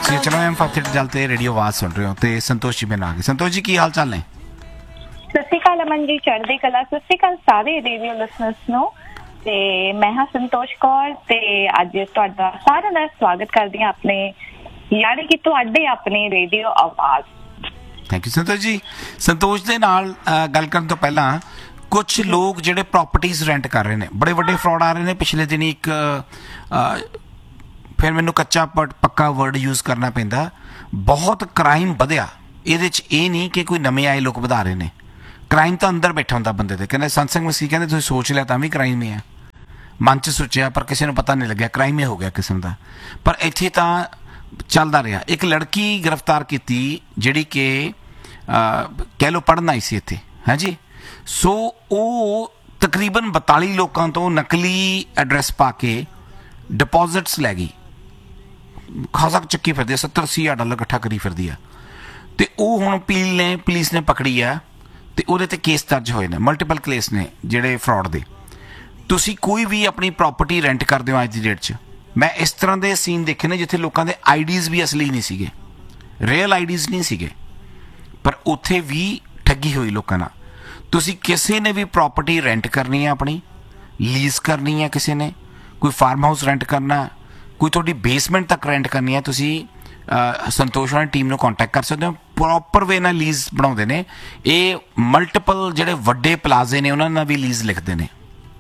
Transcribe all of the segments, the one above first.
चलो एम 5 जलते रेडियो आवाज सुन रहे हो तो संतोष जी मैंने आ गए। संतोष जी की हाल चाल ने? ਸਤਿ ਸ਼੍ਰੀ ਅਕਾਲ ਅਮਨ ਜੀ, ਚੜ੍ਹਦੀ ਕਲਾ। ਸਤਿ ਸ਼੍ਰੀ ਅਕਾਲ ਸਾਰੇ ਰੇਡੀਓ ਲਿਸਨਰਸ ਨੂੰ। ਤੇ ਮੈਂ ਹਾਂ ਸੰਤੋਸ਼ ਕੌਰ ਤੇ ਅੱਜ ਤੁਹਾਡਾ ਸਾਰਿਆਂ ਦਾ ਸਵਾਗਤ ਕਰਦੀ ਹਾਂ ਆਪਣੇ ਯਾਨੀ ਕਿ ਤੁਹਾਡੇ ਆਪਣੇ ਰੇਡੀਓ ਆਵਾਜ਼। Thank you Santosh ji. ਸੰਤੋਸ਼ ਦੇ ਨਾਲ ਗੱਲ ਕਰਨ ਤੋਂ ਪਹਿਲਾਂ ਕੁਝ ਲੋਕ ਜਿਹੜੇ ਪ੍ਰਾਪਰਟੀਜ਼ ਰੈਂਟ ਕਰ ਰਹੇ ਨੇ, ਬੜੇ ਵੱਡੇ ਫਰਾਡ ਆ ਰਹੇ ਨੇ। ਪਿਛਲੇ ਦਿਨ ਇੱਕ ਫਿਰ ਮੈਨੂੰ ਕੱਚਾ ਪੱਕਾ ਵਰਡ ਯੂਜ਼ ਕਰਨਾ ਪੈਂਦਾ, ਬਹੁਤ ਕ੍ਰਾਈਮ ਵਧਿਆ। ਇਹਦੇ 'ਚ ਇਹ ਨਹੀਂ ਕਿ ਕੋਈ ਨਵੇਂ ਆਏ ਲੋਕ ਵਧਾ ਰਹੇ ਨੇ, ਕ੍ਰਾਈਮ ਤਾਂ ਅੰਦਰ ਬੈਠਾ ਹੁੰਦਾ ਬੰਦੇ ਦੇ। ਕਹਿੰਦੇ ਸਤਸੰਗ ਮਸੀਹ ਕਹਿੰਦੇ ਤੁਸੀਂ ਸੋਚ ਲਿਆ ਤਾਂ ਵੀ ਕ੍ਰਾਈਮ ਹੀ ਹੈ। ਮਨ 'ਚ ਸੋਚਿਆ ਪਰ ਕਿਸੇ ਨੂੰ ਪਤਾ ਨਹੀਂ ਲੱਗਿਆ, ਕ੍ਰਾਈਮ ਹੀ ਹੋ ਗਿਆ ਕਿਸਮ ਦਾ। ਪਰ ਇੱਥੇ ਤਾਂ ਚੱਲਦਾ ਰਿਹਾ। ਇੱਕ ਲੜਕੀ ਗ੍ਰਿਫਤਾਰ ਕੀਤੀ ਜਿਹੜੀ ਕਿ ਕਹਿ ਲਓ ਪੜ੍ਹਨ ਆਈ ਸੀ ਇੱਥੇ, ਹੈ ਜੀ। ਸੋ ਉਹ ਤਕਰੀਬਨ 42 ਲੋਕਾਂ ਤੋਂ ਨਕਲੀ ਐਡਰੈਸ ਪਾ ਕੇ ਡਿਪੋਜ਼ਿਟਸ ਲੈ ਗਈ। ਖਾਸਾ ਚੱਕੀ ਫਿਰਦੀ ਆ, $70-80,000 ਇਕੱਠਾ ਕਰੀ ਫਿਰਦੀ ਆ। ਤੇ ਉਹ ਹੁਣ ਪੁਲਿਸ ਨੇ ਪਕੜੀ ਆ ਤੇ ਉਹਦੇ ਤੇ ਕੇਸ ਦਰਜ ਹੋਏ ਨੇ, ਮਲਟੀਪਲ ਕੇਸ ਨੇ ਜਿਹੜੇ ਫਰਾਡ ਦੇ। ਤੁਸੀਂ ਕੋਈ ਵੀ ਆਪਣੀ ਪ੍ਰਾਪਰਟੀ ਰੈਂਟ ਕਰਦੇ ਹੋ ਅੱਜ ਦੀ ਡੇਟ 'ਚ, ਮੈਂ ਇਸ ਤਰ੍ਹਾਂ ਦੇ ਸੀਨ ਦੇਖੇ ਨੇ ਜਿੱਥੇ ਲੋਕਾਂ ਦੇ ਆਈਡੀਜ਼ ਵੀ ਅਸਲੀ ਨਹੀਂ ਸੀਗੇ, ਰੀਅਲ ਆਈਡੀਜ਼ ਨਹੀਂ ਸੀਗੇ, ਪਰ ਉੱਥੇ ਵੀ ਠੱਗੀ ਹੋਈ ਲੋਕਾਂ ਨਾਲ। ਤੁਸੀਂ ਕਿਸੇ ਨੇ ਵੀ ਪ੍ਰਾਪਰਟੀ ਰੈਂਟ ਕਰਨੀ ਹੈ, ਆਪਣੀ ਲੀਜ਼ ਕਰਨੀ ਹੈ, ਕਿਸੇ ਨੇ ਕੋਈ ਫਾਰਮ ਹਾਊਸ ਰੈਂਟ ਕਰਨਾ, ਕੋਈ ਤੁਹਾਡੀ ਬੇਸਮੈਂਟ ਤੱਕ ਰੈਂਟ ਕਰਨੀ ਹੈ, ਤੁਸੀਂ ਸੰਤੋਸ਼ ਵਾਲੀ ਟੀਮ ਨੂੰ ਕੰਟੈਕਟ ਕਰ ਸਕਦੇ ਹੋ। ਪ੍ਰੋਪਰ ਵੇ ਨਾਲ ਲੀਜ਼ ਬਣਾਉਂਦੇ ਨੇ ਇਹ। ਮਲਟੀਪਲ ਜਿਹੜੇ ਵੱਡੇ ਪਲਾਜ਼ੇ ਨੇ ਉਹਨਾਂ ਨਾਲ ਵੀ ਲੀਜ਼ ਲਿਖਦੇ ਨੇ,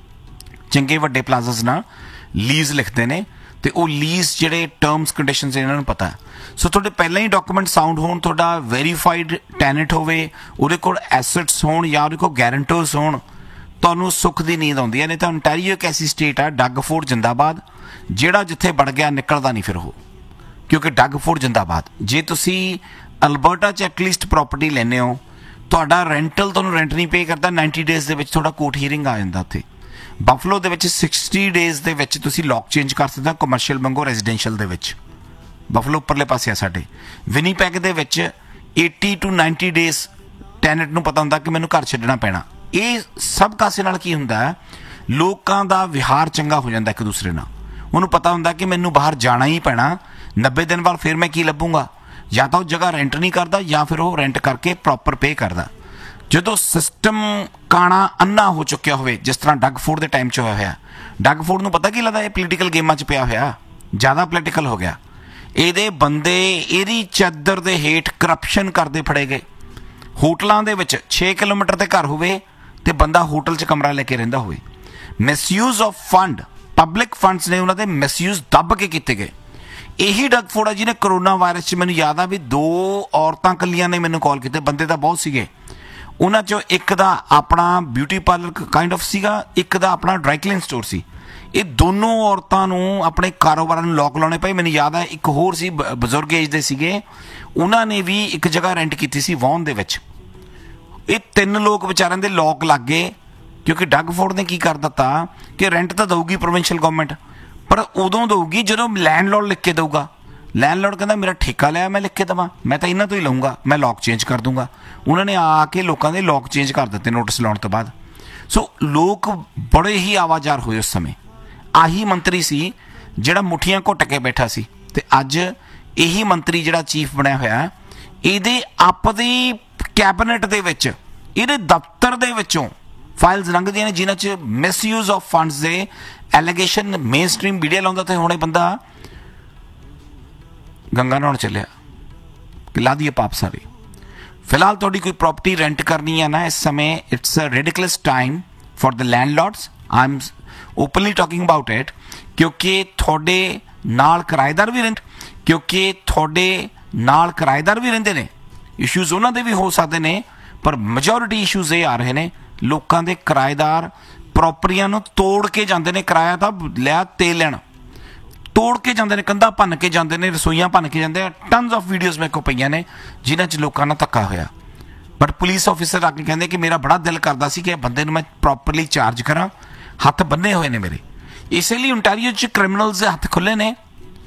ਚੰਗੇ ਵੱਡੇ ਪਲਾਜ਼ਾਸ ਨਾਲ ਲੀਜ਼ ਲਿਖਦੇ ਨੇ। ਤੇ ਉਹ ਲੀਜ਼ ਜਿਹੜੇ ਟਰਮਸ ਕੰਡੀਸ਼ਨਸ ਇਹਨਾਂ ਨੂੰ ਪਤਾ। ਸੋ ਤੁਹਾਡੇ ਪਹਿਲਾਂ ਹੀ ਡਾਕੂਮੈਂਟ ਸਾਊਂਡ ਹੋਣ, ਤੁਹਾਡਾ ਵੈਰੀਫਾਈਡ ਟੈਨੈਂਟ ਹੋਵੇ, ਉਹਦੇ ਕੋਲ ਐਸੈਟਸ ਹੋਣ ਜਾਂ ਉਹਦੇ ਕੋਲ ਗੈਰੰਟਰਸ ਹੋਣ, ਤੁਹਾਨੂੰ ਸੁੱਖ ਦੀ ਨੀਂਦ ਆਉਂਦੀ ਹੈ। ਨਹੀਂ ਤਾਂ ontario ਇੱਕ ਐਸੀ ਸਟੇਟ ਆ, ਡੱਗਫੋਰਡ ਜਿੰਦਾਬਾਦ, ਜਿਹੜਾ ਜਿੱਥੇ ਵੜ ਗਿਆ ਨਿਕਲਦਾ ਨਹੀਂ ਫਿਰ ਉਹ, ਕਿਉਂਕਿ ਡੱਗਫੋਰਡ ਜਿੰਦਾਬਾਦ। ਜੇ ਤੁਸੀਂ ਅਲਬਰਟਾ 'ਚ ਐਟਲੀਸਟ ਪ੍ਰਾਪਰਟੀ ਲੈਂਦੇ ਹੋ, ਤੁਹਾਡਾ ਰੈਂਟਲ ਤੁਹਾਨੂੰ ਰੈਂਟ ਨਹੀਂ ਪੇ ਕਰਦਾ, 90 ਡੇਜ਼ ਦੇ ਵਿੱਚ ਤੁਹਾਡਾ ਕੋਰਟ ਹੀਅਰਿੰਗ ਆ ਜਾਂਦਾ। ਉੱਥੇ ਬਫਲੋ ਦੇ ਵਿੱਚ 60 ਡੇਜ਼ ਦੇ ਵਿੱਚ ਤੁਸੀਂ ਲੌਕ ਚੇਂਜ ਕਰ ਸਕਦੇ ਹੋ, ਕਮਰਸ਼ੀਅਲ ਵਾਂਗੂ ਰੈਜ਼ੀਡੈਂਸ਼ੀਅਲ ਦੇ ਵਿੱਚ। ਬਫਲੋ ਉੱਪਰਲੇ ਪਾਸੇ ਆ ਸਾਡੇ। ਵਿਨੀਪੈਗ ਦੇ ਵਿੱਚ 80 to 90 ਡੇਜ਼ ਟੈਨੈਂਟ ਨੂੰ ਪਤਾ ਹੁੰਦਾ ਕਿ ਮੈਨੂੰ ਘਰ ਛੱਡਣਾ ਪੈਣਾ। ਇਹ ਸਭ ਕਾਸੇ ਨਾਲ ਕੀ ਹੁੰਦਾ, ਲੋਕਾਂ ਦਾ ਵਿਹਾਰ ਚੰਗਾ ਹੋ ਜਾਂਦਾ ਇੱਕ ਦੂਸਰੇ ਨਾਲ। ਉਹਨੂੰ ਪਤਾ ਹੁੰਦਾ ਕਿ ਮੈਨੂੰ ਬਾਹਰ ਜਾਣਾ ਹੀ ਪੈਣਾ, 90 ਦਿਨ ਬਾਅਦ ਫਿਰ ਮੈਂ ਕੀ ਲੱਭੂੰਗਾ। ਜਾਂ ਤਾਂ ਉਹ ਜਗ੍ਹਾ ਰੈਂਟ ਨਹੀਂ ਕਰਦਾ ਜਾਂ ਫਿਰ ਉਹ ਰੈਂਟ ਕਰਕੇ ਪ੍ਰੋਪਰ ਪੇ ਕਰਦਾ। ਜਦੋਂ ਸਿਸਟਮ ਕਾਣਾ ਅੰਨਾ ਹੋ ਚੁੱਕਿਆ ਹੋਵੇ, ਜਿਸ ਤਰ੍ਹਾਂ ਡੱਗਫੋਰਡ ਦੇ ਟਾਈਮ 'ਚ ਹੋਇਆ ਹੋਇਆ। ਡੱਗਫੋਰਡ ਨੂੰ ਪਤਾ ਕੀ ਲੱਗਦਾ, ਇਹ ਪੋਲੀਟੀਕਲ ਗੇਮਾਂ 'ਚ ਪਿਆ ਹੋਇਆ, ਜ਼ਿਆਦਾ ਪੋਲੀਟੀਕਲ ਹੋ ਗਿਆ। ਇਹਦੇ ਬੰਦੇ ਇਹਦੀ ਚਾਦਰ ਦੇ ਹੇਠ ਕਰਪਸ਼ਨ ਕਰਦੇ ਫੜੇ ਗਏ। ਹੋਟਲਾਂ ਦੇ ਵਿੱਚ 6 ਕਿਲੋਮੀਟਰ ਤੇ ਘਰ ਹੋਵੇ ਤੇ ਬੰਦਾ ਹੋਟਲ 'ਚ ਕਮਰਾ ਲੈ ਕੇ ਰਹਿੰਦਾ ਹੋਵੇ। Misuse of fund, public funds ਨੇ ਉਹਨਾਂ ਦੇ ਮਿਸਯੂਜ਼ ਦੱਬ ਕੇ ਕੀਤੇ ਗਏ। ਇਹੀ ਡੱਗਫੋਰਡ ਆ ਜਿਹਨੇ ਕਰੋਨਾ ਵਾਇਰਸ 'ਚ, ਮੈਨੂੰ ਯਾਦ ਆ ਵੀ 2 ਔਰਤਾਂ ਇਕੱਲੀਆਂ ਨੇ ਮੈਨੂੰ ਕਾਲ ਕੀਤੇ, ਬੰਦੇ ਤਾਂ ਬਹੁਤ ਸੀਗੇ। ਉਹਨਾਂ 'ਚੋਂ ਇੱਕ ਦਾ ਆਪਣਾ ਬਿਊਟੀ ਪਾਰਲਰ ਕਾਈਂਡ ਆਫ ਸੀਗਾ, ਇੱਕ ਦਾ ਆਪਣਾ ਡਰਾਈ ਕਲੀਨ ਸਟੋਰ ਸੀ। ਇਹ ਦੋਨੋਂ ਔਰਤਾਂ ਨੂੰ ਆਪਣੇ ਕਾਰੋਬਾਰਾਂ ਨੂੰ ਲੋਕ ਲਾਉਣੇ ਪਏ। ਮੈਨੂੰ ਯਾਦ ਆ ਇੱਕ ਹੋਰ ਸੀ, ਬਜ਼ੁਰਗ ਏਜ ਦੇ ਸੀਗੇ, ਉਹਨਾਂ ਨੇ ਵੀ ਇੱਕ ਜਗ੍ਹਾ ਰੈਂਟ ਕੀਤੀ ਸੀ ਵੌਨ ਦੇ ਵਿੱਚ। ਇਹ 3 ਲੋਕ ਵਿਚਾਰਿਆਂ ਦੇ ਲੋਕ ਲੱਗ ਗਏ, ਕਿਉਂਕਿ ਡੱਗਫੋਰਡ ਨੇ ਕੀ ਕਰ ਦਿੱਤਾ ਕਿ ਰੈਂਟ ਤਾਂ ਦਊਗੀ ਪ੍ਰੋਵਿੰਸ਼ੀਅਲ ਗਵਰਨਮੈਂਟ, ਪਰ ਉਦੋਂ ਦਊਗੀ ਜਦੋਂ ਲੈਂਡਲੋਰਡ ਲਿਖ ਕੇ ਦਊਗਾ। ਲੈਂਡਲੋਰਡ ਕਹਿੰਦਾ ਮੇਰਾ ਠੇਕਾ ਲਿਆ, ਮੈਂ ਲਿਖ ਕੇ ਦੇਵਾਂ, ਮੈਂ ਤਾਂ ਇਹਨਾਂ ਤੋਂ ਹੀ ਲਊਂਗਾ, ਮੈਂ ਲੌਕ ਚੇਂਜ ਕਰ ਦੂੰਗਾ। ਉਹਨਾਂ ਨੇ ਆ ਕੇ ਲੋਕਾਂ ਦੇ ਲੌਕ ਚੇਂਜ ਕਰ ਦਿੱਤੇ ਨੋਟਿਸ ਲਾਉਣ ਤੋਂ ਬਾਅਦ। ਸੋ ਲੋਕ ਬੜੇ ਹੀ ਆਵਾਜ਼ਾਰ ਹੋਏ ਉਸ ਸਮੇਂ। ਆਹੀ ਮੰਤਰੀ ਸੀ ਜਿਹੜਾ ਮੁੱਠੀਆਂ ਘੁੱਟ ਕੇ ਬੈਠਾ ਸੀ, ਤੇ ਅੱਜ ਇਹੀ ਮੰਤਰੀ ਜਿਹੜਾ ਚੀਫ ਬਣਿਆ ਹੋਇਆ, ਇਹਦੇ ਆਪਦੀ ਕੈਬਨਿਟ ਦੇ ਵਿੱਚ, ਇਹਦੇ ਦਫ਼ਤਰ ਦੇ ਵਿੱਚੋਂ ਫਾਈਲਸ ਲੰਘਦੀਆਂ ਨੇ ਜਿਨ੍ਹਾਂ 'ਚ ਮਿਸਯੂਜ਼ ਆਫ ਫੰਡਸ ਦੇ ਐਲੀਗੇਸ਼ਨ ਮੇਨ ਸਟ੍ਰੀਮ ਮੀਡੀਆ ਲਾਉਂਦਾ। ਤੇ ਹੁਣ ਇਹ ਬੰਦਾ ਗੰਗਾ ਨਹਾਉਣ ਚੱਲਿਆ ਕਿ ਲਾ ਦੀਏ ਪਾਪ ਸਾਰੇ। ਫਿਲਹਾਲ ਤੁਹਾਡੀ ਕੋਈ ਪ੍ਰਾਪਰਟੀ ਰੈਂਟ ਕਰਨੀ ਹੈ ਨਾ ਇਸ ਸਮੇਂ, it's a ਰਿਡਿਕੂਲਸ time for the landlords. I am openly talking about it, क्योंकि थोड़े नाल किराएदार भी रहते, क्योंकि थोड़े नाल किराएदार भी रहते हैं। इशूज़ उन्होंने भी हो सकते हैं, पर मेजोरिटी इशूज़ ये आ रहे हैं लोगों के किराएदार प्रॉपर्टियां नूं तोड़ के जाते हैं। किराया तो लिया ते लेना, ਤੋੜ ਕੇ ਜਾਂਦੇ ਨੇ, ਕੰਧਾਂ ਭੰਨ ਕੇ ਜਾਂਦੇ ਨੇ, ਰਸੋਈਆਂ ਭੰਨ ਕੇ ਜਾਂਦੇ ਆ। ਟਨਸ ਆਫ ਵੀਡੀਓਜ਼ ਮੇਰੇ ਕੋਲ ਪਈਆਂ ਨੇ ਜਿਨ੍ਹਾਂ 'ਚ ਲੋਕਾਂ ਨਾਲ ਧੱਕਾ ਹੋਇਆ। ਬਟ ਪੁਲਿਸ ਆਫਿਸਰ ਆ ਕੇ ਕਹਿੰਦੇ ਕਿ ਮੇਰਾ ਬੜਾ ਦਿਲ ਕਰਦਾ ਸੀ ਕਿ ਬੰਦੇ ਨੂੰ ਮੈਂ ਪ੍ਰੋਪਰਲੀ ਚਾਰਜ ਕਰਾਂ, ਹੱਥ ਬੰਨੇ ਹੋਏ ਨੇ ਮੇਰੇ। ਇਸੇ ਲਈ ontario 'ਚ ਕ੍ਰਿਮੀਨਲਸ ਦੇ ਹੱਥ ਖੁੱਲ੍ਹੇ ਨੇ,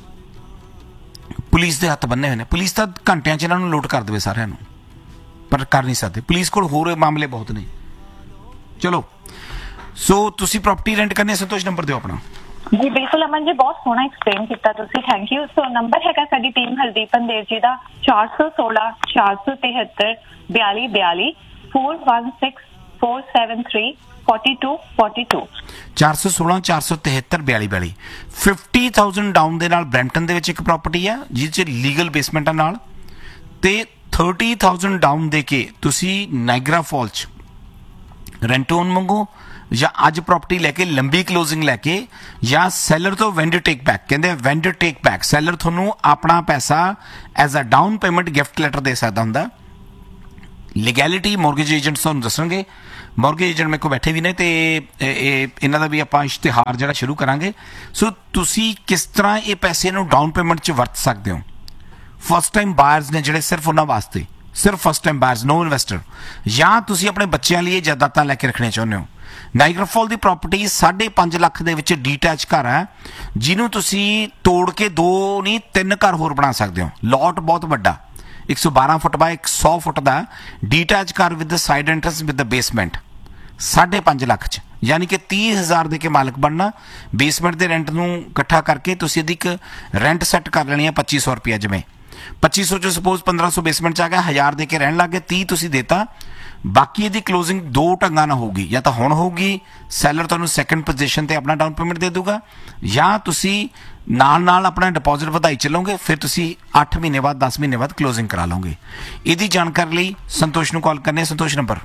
ਪੁਲਿਸ ਦੇ ਹੱਥ ਬੰਨੇ ਹੋਏ ਨੇ। ਪੁਲਿਸ ਤਾਂ ਘੰਟਿਆਂ 'ਚ ਇਹਨਾਂ ਨੂੰ ਲੁੱਟ ਕਰ ਦੇਵੇ ਸਾਰਿਆਂ ਨੂੰ, ਪਰ ਕਰ ਨਹੀਂ ਸਕਦੇ। ਪੁਲਿਸ ਕੋਲ ਹੋਰ ਮਾਮਲੇ ਬਹੁਤ ਨੇ। ਚਲੋ, ਸੋ ਤੁਸੀਂ ਪ੍ਰੋਪਰਟੀ ਰੈਂਟ ਕਰਨੀ, ਸੰਤੋਸ਼ ਨੰਬਰ ਦਿਓ ਆਪਣਾ। ਜੀ ਬਿਲਕੁਲ ਅਮਨ ਜੀ, ਬਹੁਤ ਸੋਹਣਾ ਐਕਸਪਲੇਨ ਕੀਤਾ ਤੁਸੀਂ, ਥੈਂਕ ਯੂ। ਸੋ ਨੰਬਰ ਹੈਗਾ ਸਾਡੀ ਟੀਮ ਹਰਦੀਪ ਪੰਦੇਰ ਜੀ ਦਾ 416 473 4242 416 473 4242 416 473 4242 50,000 ਡਾਊਨ ਦੇ ਨਾਲ ਬ੍ਰੈਂਪਟਨ ਦੇ ਵਿੱਚ ਇੱਕ ਪ੍ਰਾਪਰਟੀ ਆ ਜਿਸ 'ਚ ਲੀਗਲ ਬੇਸਮੈਂਟਾਂ ਨਾਲ, ਤੇ 30,000 ਡਾਊਨ ਦੇ ਕੇ ਤੁਸੀਂ ਨਾਇਗਰਾ ਫਾਲ 'ਚ ਰੈਂਟੋਨ ਮੰਗੋ, ਜਾਂ ਅੱਜ ਪ੍ਰਾਪਰਟੀ ਲੈ ਕੇ ਲੰਬੀ ਕਲੋਜ਼ਿੰਗ ਲੈ ਕੇ, ਜਾਂ ਸੈਲਰ ਤੋਂ ਵੈਂਡਰ ਟੇਕ ਬੈਕ, ਕਹਿੰਦੇ ਵੈਂਡਰ ਟੇਕ ਬੈਕ, ਸੈਲਰ ਤੁਹਾਨੂੰ ਆਪਣਾ ਪੈਸਾ as a down payment gift letter ਦੇ ਸਕਦਾ ਹੁੰਦਾ। ਲੀਗੈਲਿਟੀ ਮੋਰਗੇਜ ਏਜੰਟਸ ਤੁਹਾਨੂੰ ਦੱਸਣਗੇ, ਮੋਰਗੇਜ ਏਜੰਟ ਮੇਰੇ ਕੋਲ ਬੈਠੇ ਵੀ ਨੇ, ਤੇ ਇਹਨਾਂ ਦਾ ਵੀ ਆਪਾਂ ਇਸ਼ਤਿਹਾਰ ਜਿਹੜਾ ਸ਼ੁਰੂ ਕਰਾਂਗੇ। ਸੋ ਤੁਸੀਂ ਕਿਸ ਤਰ੍ਹਾਂ ਇਹ ਪੈਸੇ ਨੂੰ ਡਾਊਨ ਪੇਮੈਂਟ 'ਚ ਵਰਤ ਸਕਦੇ ਹੋ। ਫਸਟ ਟਾਈਮ ਬਾਇਰਸ ਨੇ ਜਿਹੜੇ, ਸਿਰਫ ਉਹਨਾਂ ਵਾਸਤੇ, ਸਿਰਫ ਫਸਟ ਟਾਈਮ ਬਾਇਰਸ, ਨੋ ਇਨਵੈਸਟਰ, ਜਾਂ ਤੁਸੀਂ ਆਪਣੇ ਬੱਚਿਆਂ ਲਈ ਇਹ ਜਾਇਦਾਦਾਂ ਲੈ ਕੇ ਰੱਖਣੀਆਂ ਚਾਹੁੰਦੇ ਹੋ। ਨਾਇਗਰਾ ਫਾਲ ਦੀ ਪ੍ਰਾਪਰਟੀ 5.5 ਲੱਖ ਦੇ ਵਿੱਚ ਡੀਟੈਚ ਘਰ ਹੈ, ਜਿਹਨੂੰ ਤੁਸੀਂ ਤੋੜ ਕੇ 2 ਨਹੀਂ 3 ਘਰ ਹੋਰ ਬਣਾ ਸਕਦੇ ਹੋ। ਲੋਟ ਬਹੁਤ ਵੱਡਾ, 112 ਫੁੱਟ ਬਾਏ 100 ਫੁੱਟ ਦਾ ਡੀਟੈਚ ਘਰ with side entrance with basement 5.5 lakh 'ਚ, ਯਾਨੀ ਕਿ 30,000 ਦੇ ਕੇ ਮਾਲਕ ਬਣਨਾ। ਬੇਸਮੈਂਟ ਦੇ ਰੈਂਟ ਨੂੰ ਇਕੱਠਾ ਕਰਕੇ ਤੁਸੀਂ ਇਹਦੀ ਇੱਕ ਰੈਂਟ ਸੈੱਟ ਕਰ ਲੈਣੀ ਹੈ 2500 ਰੁਪਇਆ। ਜਿਵੇਂ 2500 'ਚ ਸਪੋਜ਼ 1500 ਬੇਸਮੈਂਟ 'ਚ ਆ ਗਿਆ, 1000 ਦੇ ਕੇ ਰਹਿਣ ਲੱਗ ਗਏ, 30 ਤੁਸੀਂ ਦੇਤਾ। ਬਾਕੀ ਇਹਦੀ ਕਲੋਜ਼ਿੰਗ 2 ਢੰਗਾਂ ਨਾਲ ਹੋਊਗੀ, ਜਾਂ ਤਾਂ ਹੁਣ ਹੋਊਗੀ ਸੈਲਰ ਤੁਹਾਨੂੰ ਸੈਕੰਡ ਪੋਜੀਸ਼ਨ ਤੇ ਆਪਣਾ ਡਾਊਨ ਪੇਮੈਂਟ ਦੇ ਦੂਗਾ, ਜਾਂ ਤੁਸੀਂ ਨਾਲ ਆਪਣਾ ਡਿਪੋਜ਼ਿਟ ਵਧਾਈ ਚੱਲੋਗੇ, ਫਿਰ ਤੁਸੀਂ 8 ਮਹੀਨੇ ਬਾਅਦ 10 ਮਹੀਨੇ ਬਾਅਦ ਕਲੋਜ਼ਿੰਗ ਕਰਾ ਲਓਗੇ। ਇਹਦੀ ਜਾਣਕਾਰੀ ਲਈ ਸੰਤੋਸ਼ ਨੂੰ ਕਾਲ ਕਰਨੇ। ਸੰਤੋਸ਼ ਨੰਬਰ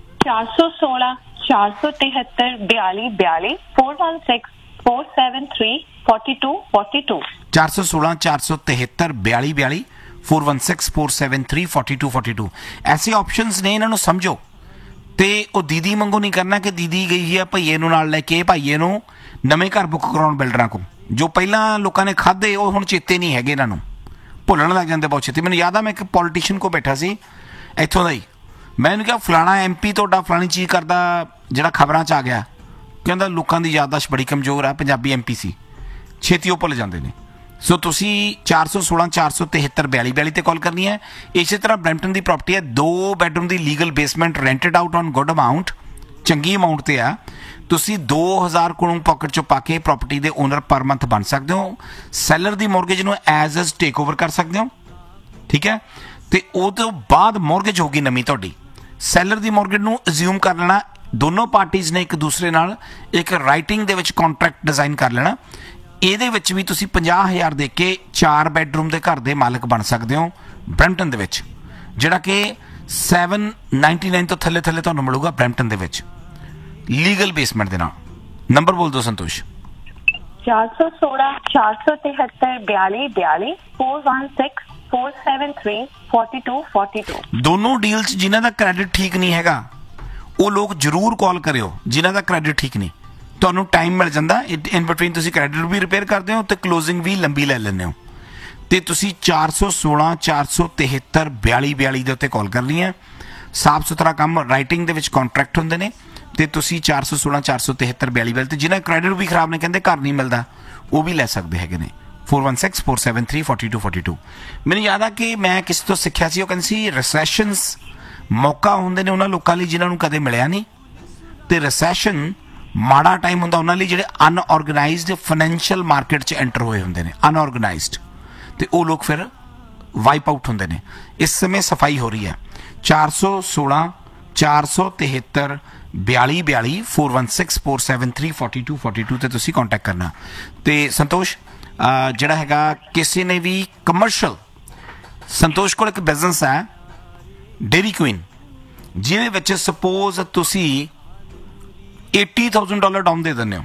416 473 4242 416 473 4242 416 473 4242 416 473 4242। ਐਸੇ ਆਪਸ਼ਨਸ ਨੇ, ਇਹਨਾਂ ਨੂੰ ਸਮਝੋ। ਤੇ ਉਹ ਦੀਦੀ ਵਾਂਗੂ ਨਹੀਂ ਕਰਨਾ ਕਿ ਦੀਦੀ ਗਈ ਹੈ ਭਈਏ ਨੂੰ ਨਾਲ ਲੈ ਕੇ, ਭਾਈਏ ਨੂੰ ਨਵੇਂ ਘਰ ਬੁੱਕ ਕਰਾਉਣ ਬਿਲਡਰਾਂ ਕੋਲ। ਜੋ ਪਹਿਲਾਂ ਲੋਕਾਂ ਨੇ ਖਾਦੇ ਉਹ ਹੁਣ ਚੇਤੇ ਨਹੀਂ ਹੈਗੇ, ਇਹਨਾਂ ਨੂੰ ਭੁੱਲਣ ਲੱਗ ਜਾਂਦੇ ਬਹੁਤ ਛੇਤੀ। ਮੈਨੂੰ ਯਾਦ ਆ, ਮੈਂ ਇੱਕ ਪੋਲੀਟੀਸ਼ੀਅਨ ਕੋਲ ਬੈਠਾ ਸੀ ਇੱਥੋਂ ਦਾ ਹੀ, ਮੈਂ ਇਹਨੂੰ ਕਿਹਾ ਫਲਾਣਾ MP ਤੁਹਾਡਾ ਫਲਾਣੀ ਚੀਜ਼ ਕਰਦਾ ਜਿਹੜਾ ਖਬਰਾਂ 'ਚ ਆ ਗਿਆ। ਕਹਿੰਦਾ ਲੋਕਾਂ ਦੀ ਯਾਦਦਾਸ਼ਤ ਬੜੀ ਕਮਜ਼ੋਰ ਆ, ਪੰਜਾਬੀ MP ਸੀ, ਛੇਤੀ ਉਹ ਭੁੱਲ ਜਾਂਦੇ ਨੇ। ਸੋ ਤੁਸੀਂ 416 473 4242 ਤੇ ਕਾਲ ਕਰਨੀ ਹੈ। ਇਸੇ ਤਰ੍ਹਾਂ ਬ੍ਰੈਂਪਟਨ ਦੀ ਪ੍ਰਾਪਰਟੀ ਹੈ, 2 bedroom the legal basement, rented out on good amount, ਚੰਗੀ ਅਮਾਊਂਟ ਤੇ ਆ। ਤੁਸੀਂ 2000 ਕੋਲੋਂ ਪਾਕਟ 'ਚੋਂ ਪਾ ਕੇ ਪ੍ਰਾਪਰਟੀ ਦੇ ਓਨਰ ਪਰ ਮੰਥ ਬਣ ਸਕਦੇ ਹੋ। ਸੈਲਰ ਦੀ ਮੋਰਗੇਜ ਨੂੰ ਐਜ਼ ਇਜ਼ ਟੇਕ ਓਵਰ ਕਰ ਸਕਦੇ ਹੋ, ਠੀਕ ਹੈ। ਤੇ ਉਹ ਤੋਂ ਬਾਅਦ ਮੋਰਗੇਜ ਹੋਗੀ ਨਵੀਂ ਤੁਹਾਡੀ। ਸੈਲਰ ਦੀ ਮੋਰਗੇਜ ਨੂੰ ਅਜ਼ਿਊਮ ਕਰ ਲੈਣਾ, ਦੋਨੋਂ ਪਾਰਟੀਜ਼ ਨੇ ਇੱਕ ਦੂਸਰੇ ਨਾਲ ਇੱਕ ਰਾਈਟਿੰਗ ਦੇ ਵਿੱਚ ਕੰਟਰੈਕਟ ਡਿਜ਼ਾਈਨ ਕਰ ਲੈਣਾ। ਇਹਦੇ ਵਿੱਚ ਵੀ ਤੁਸੀਂ 50,000 ਦੇ ਕੇ 4 ਬੈਡਰੂਮ ਦੇ ਘਰ ਦੇ ਮਾਲਕ ਬਣ ਸਕਦੇ ਹੋ ਬ੍ਰੈਂਪਟਨ ਦੇ ਵਿੱਚ, ਜਿਹੜਾ ਕਿ 799 ਤੋਂ ਥੱਲੇ ਤੁਹਾਨੂੰ ਮਿਲੂਗਾ ਬ੍ਰੈਂਪਟਨ ਦੇ ਵਿੱਚ ਲੀਗਲ ਬੇਸਮੈਂਟ ਦੇ ਨਾਲ। ਨੰਬਰ ਬੋਲ ਦਿਓ ਸੰਤੋਸ਼। 416 473 4242 416 473 4242। ਦੋਨੋਂ ਡੀਲਸ ਜਿਨ੍ਹਾਂ ਦਾ ਕ੍ਰੈਡਿਟ ਠੀਕ ਨਹੀਂ ਹੈਗਾ ਉਹ ਲੋਕ ਜ਼ਰੂਰ ਕਾਲ ਕਰਿਓ, ਜਿਨ੍ਹਾਂ ਦਾ ਕ੍ਰੈਡਿਟ ਠੀਕ ਨਹੀਂ। ਤੁਹਾਨੂੰ ਟਾਈਮ ਮਿਲ ਜਾਂਦਾ ਇਨ ਬਿਟਵੀਨ, ਤੁਸੀਂ ਕ੍ਰੈਡਿਟ ਵੀ ਰਿਪੇਅਰ ਕਰਦੇ ਹੋ ਤੇ ਕਲੋਜ਼ਿੰਗ ਵੀ ਲੰਬੀ ਲੈ ਲੈਂਦੇ ਹੋ। ਤੇ ਤੁਸੀਂ 416 473 4242 ਦੇ ਉੱਤੇ ਕਾਲ ਕਰਨੀ ਹੈ। ਸਾਫ ਸੁਥਰਾ ਕੰਮ, ਰਾਈਟਿੰਗ ਦੇ ਵਿੱਚ ਕੰਟਰੈਕਟ ਹੁੰਦੇ ਨੇ। ਤੇ ਤੁਸੀਂ 416 473 4242 ਤੇ ਜਿਹਨਾਂ ਕ੍ਰੈਡਿਟ ਵੀ ਖਰਾਬ ਨੇ, ਕਹਿੰਦੇ ਘਰ ਨਹੀਂ ਮਿਲਦਾ, ਉਹ ਵੀ ਲੈ ਸਕਦੇ ਹੈਗੇ ਨੇ। 416 473 4242। ਮੈਨੂੰ ਯਾਦ ਆ ਕਿ ਮੈਂ ਕਿਸੇ ਤੋਂ ਸਿੱਖਿਆ ਸੀ, ਉਹ ਕਹਿੰਦੇ ਸੀ ਰਿਸੈਸ਼ਨਸ ਮੌਕਾ ਹੁੰਦੇ ਨੇ ਉਹਨਾਂ ਲੋਕਾਂ ਲਈ ਜਿਨ੍ਹਾਂ ਨੂੰ ਕਦੇ ਮਿਲਿਆ ਨਹੀਂ, ਤੇ ਰਿਸੈਸ਼ਨ ਮਾੜਾ ਟਾਈਮ ਹੁੰਦਾ ਉਹਨਾਂ ਲਈ ਜਿਹੜੇ ਅਨਆਰਗੇਨਾਈਜ਼ਡ ਫਾਈਨੈਂਸ਼ੀਅਲ ਮਾਰਕੀਟ 'ਚ ਐਂਟਰ ਹੋਏ ਹੁੰਦੇ ਨੇ, ਅਨਆਰਗੇਨਾਈਜ਼ਡ, ਤੇ ਉਹ ਲੋਕ ਫਿਰ ਵਾਈਪ ਆਊਟ ਹੁੰਦੇ ਨੇ। ਇਸ ਸਮੇਂ ਸਫਾਈ ਹੋ ਰਹੀ ਹੈ। 416 473 4242 416 473 4242 ਤੇ ਤੁਸੀਂ ਕੰਟੈਕਟ ਕਰਨਾ। ਤੇ ਸੰਤੋਸ਼ ਜਿਹੜਾ ਹੈਗਾ, ਕਿਸੇ ਨੇ ਵੀ ਕਮਰਸ਼ੀਅਲ, ਸੰਤੋਸ਼ ਕੋਲ ਇੱਕ ਬਿਜ਼ਨਸ ਹੈ ਡੇਰੀ ਕੁਈਨ, ਜਿਹਦੇ ਵਿੱਚ ਸਪੋਜ਼ ਤੁਸੀਂ $80,000 ਡਾਊਨ ਦੇ ਦਿੰਦੇ ਹੋ,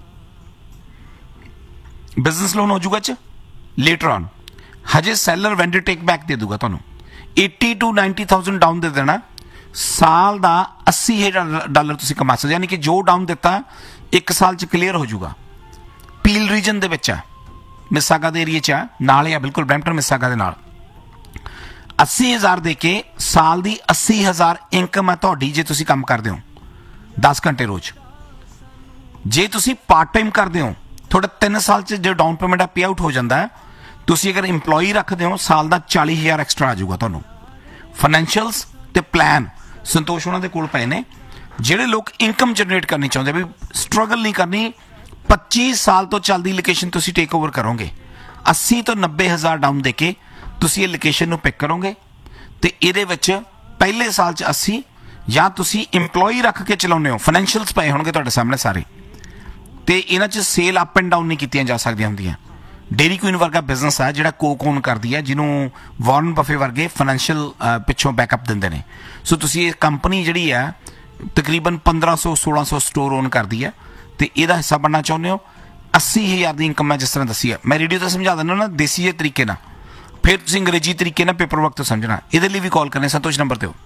ਬਿਜ਼ਨਸ ਲੋਨ ਹੋ ਜਾਊਗਾ ਚ ਲੇਟਰ ਔਨ। ਹਜੇ ਸੈਲਰ ਵੈਂਡਰ ਟੇਕ ਬੈਕ ਦੇ ਦੂਗਾ ਤੁਹਾਨੂੰ। 80 to 90,000 ਡਾਊਨ ਦੇ ਦੇਣਾ, ਸਾਲ ਦਾ $80,000 ਤੁਸੀਂ ਕਮਾ ਸਕਦੇ, ਯਾਨੀ ਕਿ ਜੋ ਡਾਊਨ ਦਿੱਤਾ 1 ਸਾਲ ਚ ਕਲੀਅਰ ਹੋ ਜਾਊਗਾ। ਪੀਲ ਰੀਜਨ ਦੇ ਵਿੱਚ ਆ, ਮਿਸਾਗਾ ਦੇ ਏਰੀਏ 'ਚ ਆ, ਨਾਲ ਹੀ ਆ ਬਿਲਕੁਲ ਬ੍ਰੈਂਪਟਨ ਮਿਸਾਗਾ ਦੇ ਨਾਲ। 80,000 ਦੇ ਕੇ ਸਾਲ ਦੀ 80,000 ਇਨਕਮ ਹੈ ਤੁਹਾਡੀ ਜੇ ਤੁਸੀਂ ਕੰਮ ਕਰਦੇ ਹੋ 10 ਘੰਟੇ ਰੋਜ਼। ਜੇ ਤੁਸੀਂ ਪਾਰਟ ਟਾਈਮ ਕਰਦੇ ਹੋ, ਤੁਹਾਡਾ 3 ਸਾਲ 'ਚ ਜੋ ਡਾਊਨ ਪੇਮੈਂਟ ਆ ਪੇ ਆਊਟ ਹੋ ਜਾਂਦਾ ਹੈ। ਤੁਸੀਂ ਅਗਰ ਇੰਪਲੋਈ ਰੱਖਦੇ ਹੋ, ਸਾਲ ਦਾ 40,000 ਐਕਸਟਰਾ ਆ ਜਾਊਗਾ ਤੁਹਾਨੂੰ। ਫਾਈਨੈਂਸ਼ੀਅਲਸ ਤੇ ਪਲਾਨ ਸੰਤੋਸ਼ ਉਹਨਾਂ ਦੇ ਕੋਲ ਪਏ ਨੇ। ਜਿਹੜੇ ਲੋਕ ਇਨਕਮ ਜਨਰੇਟ ਕਰਨੀ ਚਾਹੁੰਦੇ, ਵੀ ਸਟਰਗਲ ਨਹੀਂ ਕਰਨੀ, 25 ਸਾਲ ਤੋਂ ਚੱਲਦੀ ਲੋਕੇਸ਼ਨ ਤੁਸੀਂ ਟੇਕ ਓਵਰ ਕਰੋਗੇ। 80 ਤੋਂ 90 ਹਜ਼ਾਰ ਡਾਊਨ ਦੇ ਕੇ ਤੁਸੀਂ ਇਹ ਲੋਕੇਸ਼ਨ ਨੂੰ ਪਿਕ ਕਰੋਗੇ ਤੇ ਇਹਦੇ ਵਿੱਚ ਪਹਿਲੇ ਸਾਲ 'ਚ 80 ਜਾਂ ਤੁਸੀਂ EMPLOYEE ਰੱਖ ਕੇ ਚਲਾਉਂਦੇ ਹੋ, ਫਾਈਨੈਂਸ਼ੀਅਲਸ ਪਏ ਹੋਣਗੇ ਤੁਹਾਡੇ ਸਾਹਮਣੇ ਸਾਰੇ, ਤੇ ਇਹਨਾਂ 'ਚ ਸੇਲ ਅਪ ਐਂਡ ਡਾਊਨ ਨਹੀਂ ਕੀਤੀਆਂ ਜਾ ਸਕਦੀਆਂ ਹੁੰਦੀਆਂ। ਡੇਰੀ ਕੁਈਨ ਵਰਗਾ ਬਿਜ਼ਨਸ ਹੈ ਜਿਹੜਾ ਕੋਕ ਓਨ ਕਰਦੀ ਹੈ, ਜਿਹਨੂੰ ਵਾਰਨ ਬਫੇ ਵਰਗੇ ਫਾਈਨੈਂਸ਼ੀਅਲ ਪਿੱਛੋਂ ਬੈਕਅਪ ਦਿੰਦੇ ਨੇ। ਸੋ ਤੁਸੀਂ ਇਹ ਕੰਪਨੀ ਜਿਹੜੀ ਹੈ ਤਕਰੀਬਨ 1500-1600 ਸਟੋਰ ਓਨ ਕਰਦੀ ਹੈ ਤੇ ਇਹਦਾ ਹਿੱਸਾ ਬਣਨਾ ਚਾਹੁੰਦੇ ਹੋ। 80,000 ਦੀ ਇਨਕਮ ਮੈਂ ਜਿਸ ਤਰ੍ਹਾਂ ਦੱਸੀ ਹੈ, ਮੈਂ ਰੇਡੀਓ ਤੇ ਸਮਝਾ ਦਿੰਦਾ ਨਾ ਦੇਸੀ ਜਿਹੇ ਤਰੀਕੇ ਨਾਲ, ਫਿਰ ਤੁਸੀਂ ਅੰਗਰੇਜ਼ੀ ਤਰੀਕੇ ਨਾਲ ਪੇਪਰ ਵਰਕ ਤੋਂ ਸਮਝਣਾ। ਇਹਦੇ ਲਈ ਵੀ ਕਾਲ ਕਰਨੇ ਸੰਤੋਸ਼ ਨੰਬਰ ਤੇ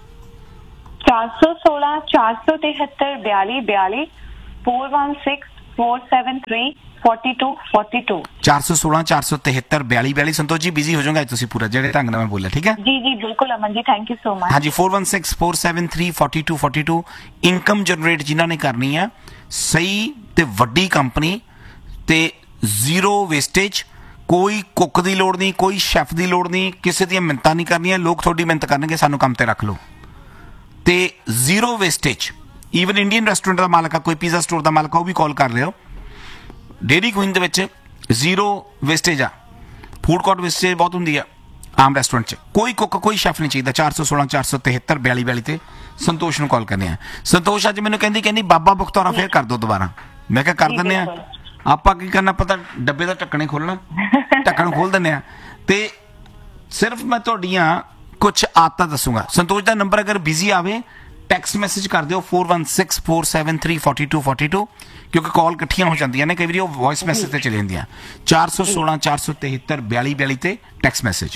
416 473 42 42 416 473 4242 416 473 42 42। ਸੰਤੋਸ਼ ਜੀ ਬਿਜ਼ੀ ਹੋ ਜਾਓਗੇ ਅੱਜ ਤੁਸੀਂ ਪੂਰਾ ਜਿਹੜੇ ਢੰਗ ਨਾਲ ਮੈਂ ਬੋਲਿਆ, ਠੀਕ ਹੈ ਜੀ ਜੀ ਬਿਲਕੁਲ Aman ji, thank you so much. ਹਾਂਜੀ 416 473 4242। ਇਨਕਮ ਜਨਰੇਟ ਜਿਨ੍ਹਾਂ ਨੇ ਕਰਨੀ ਹੈ, ਸਹੀ ਤੇ ਵੱਡੀ ਕੰਪਨੀ ਤੇ ਜ਼ੀਰੋ ਵੇਸਟੇਜ, ਕੋਈ ਕੁੱਕ ਦੀ ਲੋੜ ਨਹੀਂ, ਕੋਈ ਸ਼ੈਫ ਦੀ ਲੋੜ ਨਹੀਂ, ਕਿਸੇ ਦੀਆਂ ਮਿੰਨਤਾਂ ਨਹੀਂ ਕਰਨੀਆਂ, ਲੋਕ ਤੁਹਾਡੀ ਮਿੰਨਤ ਕਰਨਗੇ ਸਾਨੂੰ ਕੰਮ ਤੇ ਰੱਖ ਲਓ, ਤੇ zero wastage. Even Indian restaurant ਦਾ ਮਾਲਕ ਆ, ਕੋਈ ਪੀਜ਼ਾ ਸਟੋਰ ਦਾ ਮਾਲਕ ਆ, ਉਹ ਵੀ ਕਾਲ ਕਰ ਲਿਓ। ਡੇਰੀ ਕੁਈਨ ਦੇ ਵਿੱਚ ਜ਼ੀਰੋ ਵੇਸਟੇਜ ਆ। ਫੂਡ ਕੋਰਟ ਵੇਸਟੇਜ ਬਹੁਤ ਹੁੰਦੀ ਆ ਆਮ ਰੈਸਟੋਰੈਂਟ 'ਚ, ਕੋਈ ਕੁੱਕ ਕੋਈ ਸ਼ੈਫ ਨਹੀਂ ਚਾਹੀਦਾ। 416 473 42 42 ਤੇ ਸੰਤੋਸ਼ ਨੂੰ ਕਾਲ ਕਰਨੇ ਆ। ਸੰਤੋਸ਼ ਅੱਜ ਮੈਨੂੰ ਕਹਿੰਦੀ ਬਾਬਾ ਬਖਤੌਰਾ ਫੇਰ ਕਰ ਦੋ ਦੁਬਾਰਾ। ਮੈਂ ਕਿਹਾ ਕਰ ਦਿੰਦੇ ਆ, ਆਪਾਂ ਕੀ ਕਰਨਾ ਪਤਾ, ਡੱਬੇ ਦਾ ਢੱਕਣੇ ਖੋਲਣਾ, ਢੱਕਣ ਖੋਲ ਦਿੰਦੇ ਆ। ਤੇ ਸਿਰਫ ਮੈਂ ਤੁਹਾਡੀਆਂ ਕੁਛ ਆਦਤਾਂ ਦੱਸੂਗਾ। ਸੰਤੋਸ਼ ਦਾ ਨੰਬਰ ਅਗਰ ਬਿਜ਼ੀ ਆਵੇ ਟੈਕਸਟ ਮੈਸੇਜ ਕਰ ਦਿਓ 416 473 4242, ਕਿਉਂਕਿ ਕਾਲ ਇਕੱਠੀਆਂ ਹੋ ਜਾਂਦੀਆਂ ਨੇ, ਕਈ ਵਾਰੀ ਉਹ ਵੌਇਸ ਮੈਸੇਜ ਤੇ ਚਲੇ ਜਾਂਦੀਆਂ। 416 473 42 42 ਤੇ ਟੈਕਸਟ ਮੈਸੇਜ।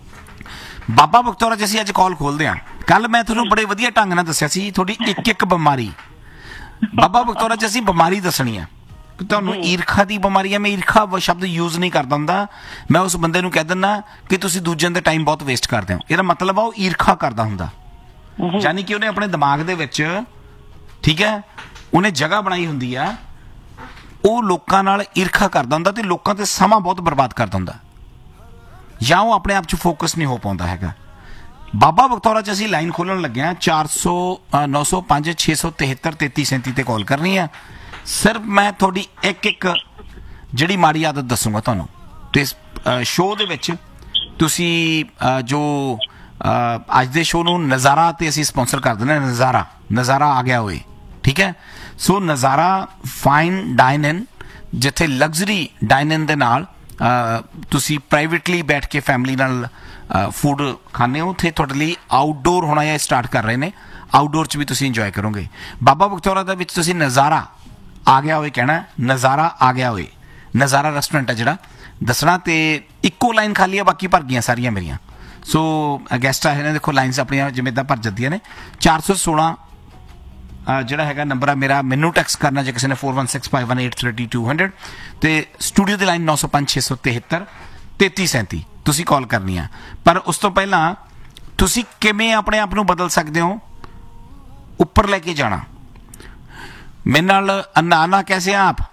ਬਾਬਾ ਬਖਤੌਰਾ 'ਚ ਅਸੀਂ ਅੱਜ ਕਾਲ ਖੋਲਦੇ ਹਾਂ। ਕੱਲ ਮੈਂ ਤੁਹਾਨੂੰ ਬੜੇ ਵਧੀਆ ਢੰਗ ਨਾਲ ਦੱਸਿਆ ਸੀ ਤੁਹਾਡੀ ਇੱਕ ਬਿਮਾਰੀ। ਬਾਬਾ ਬਖਤੌਰਾ 'ਚ ਅਸੀਂ ਬਿਮਾਰੀ ਦੱਸਣੀ ਆ। ਤੁਹਾਨੂੰ ਈਰਖਾ ਦੀ ਬਿਮਾਰੀ ਹੈ, ਮੈਂ ਈਰਖਾ ਸ਼ਬਦ ਯੂਜ਼ ਨਹੀਂ ਕਰਦਾ ਹੁੰਦਾ। ਮੈਂ ਉਸ ਬੰਦੇ ਨੂੰ ਕਹਿ ਦਿੰਦਾ ਕਿ ਤੁਸੀਂ ਦੂਜਿਆਂ ਦੇ ਟਾਈਮ ਬਹੁਤ ਵੇਸਟ ਕਰਦੇ ਹੋ। ਇਹਦਾ ਮਤਲਬ ਆ ਉਹ ਈਰਖਾ ਕਰਦਾ ਹੁੰਦਾ, ਯਾਨੀ ਕਿ ਉਹਨੇ ਆਪਣੇ ਦਿਮਾਗ ਦੇ ਵਿੱਚ, ਠੀਕ ਹੈ, ਉਹਨੇ ਜਗ੍ਹਾ ਬਣਾਈ ਹੁੰਦੀ ਆ, ਉਹ ਲੋਕਾਂ ਨਾਲ ਈਰਖਾ ਕਰਦਾ ਹੁੰਦਾ ਤੇ ਲੋਕਾਂ ਤੇ ਸਮਾਂ ਬਹੁਤ ਬਰਬਾਦ ਕਰਦਾ ਹੁੰਦਾ, ਜਾਂ ਉਹ ਆਪਣੇ ਆਪ 'ਚ ਫੋਕਸ ਨਹੀਂ ਹੋ ਪਾਉਂਦਾ ਹੈਗਾ। ਬਾਬਾ ਬਖਤੌਰਾ 'ਚ ਅਸੀਂ ਲਾਈਨ ਖੋਲਣ ਲੱਗੇ ਹਾਂ। 400 905 673 3337 ਤੇ ਕਾਲ ਕਰਨੀ ਆ। ਸਿਰਫ ਮੈਂ ਤੁਹਾਡੀ ਇੱਕ ਜਿਹੜੀ ਮਾੜੀ ਆਦਤ ਦੱਸੂਗਾ ਤੁਹਾਨੂੰ, ਤੇ ਸ਼ੋਅ ਦੇ ਵਿੱਚ ਤੁਸੀਂ ਜੋ ਅੱਜ ਦੇ ਸ਼ੋਅ ਨੂੰ ਨਜ਼ਾਰਾ ਤੇ ਅਸੀਂ ਸਪਾਂਸਰ ਕਰ ਦਿੰਦੇ ਹਾਂ। ਨਜ਼ਾਰਾ ਆ ਗਿਆ ਹੋਏ, ਠੀਕ ਹੈ। ਸੋ ਨਜ਼ਾਰਾ ਫਾਈਨ ਡਾਈਨ ਇਨ, ਜਿੱਥੇ ਲਗਜ਼ਰੀ ਡਾਈਨ ਇਨ ਦੇ ਨਾਲ ਤੁਸੀਂ ਪ੍ਰਾਈਵੇਟਲੀ ਬੈਠ ਕੇ ਫੈਮਿਲੀ ਨਾਲ ਫੂਡ ਖਾਂਦੇ ਹੋ। ਉੱਥੇ ਤੁਹਾਡੇ ਲਈ ਆਊਟਡੋਰ ਹੋਣਾ ਜਾਂ ਸਟਾਰਟ ਕਰ ਰਹੇ ਨੇ, ਆਊਟਡੋਰ 'ਚ ਵੀ ਤੁਸੀਂ ਇੰਜੋਏ ਕਰੋਗੇ। ਬਾਬਾ ਬਖਤੌਰਾ ਦੇ ਵਿੱਚ ਤੁਸੀਂ ਨਜ਼ਾਰਾ ਆ ਗਿਆ ਹੋਏ ਕਹਿਣਾ, ਨਜ਼ਾਰਾ ਆ ਗਿਆ ਹੋਏ। ਨਜ਼ਾਰਾ ਰੈਸਟੋਰੈਂਟ ਹੈ ਜਿਹੜਾ ਦੱਸਣਾ, ਤੇ ਇੱਕੋ ਲਾਈਨ ਖਾਲੀ ਆ, ਬਾਕੀ ਭਰ ਗਈਆਂ ਸਾਰੀਆਂ ਮੇਰੀਆਂ। ਸੋ ਗੈਸਟ ਆਏ ਨੇ, ਦੇਖੋ ਲਾਈਨਸ ਆਪਣੀਆਂ ਜਿਵੇਂ ਇੱਦਾਂ ਭਰ ਜਾਂਦੀਆਂ ਨੇ। 416 ਜਿਹੜਾ ਹੈਗਾ ਨੰਬਰ ਆ ਮੇਰਾ, ਮੈਨੂੰ ਟੈਕਸਟ ਕਰਨਾ ਜੇ ਕਿਸੇ ਨੇ 41651830200, ਤੇ ਸਟੂਡੀਓ ਦੀ ਲਾਈਨ 905 673 3337 ਤੁਸੀਂ ਕਾਲ ਕਰਨੀ ਆ। ਪਰ ਉਸ ਤੋਂ ਪਹਿਲਾਂ ਤੁਸੀਂ ਕਿਵੇਂ ਆਪਣੇ ਆਪ ਨੂੰ ਬਦਲ ਸਕਦੇ ਹੋ, ਉੱਪਰ ਲੈ ਕੇ ਜਾਣਾ। मेरे नाल अन्ना, कैसे हैं आप?